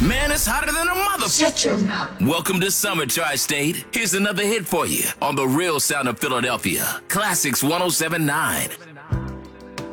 Man, it's hotter than a mother. Shut your mouth. Welcome to Summer Tri-State. Here's another hit for you on the real sound of Philadelphia. Classics 1079.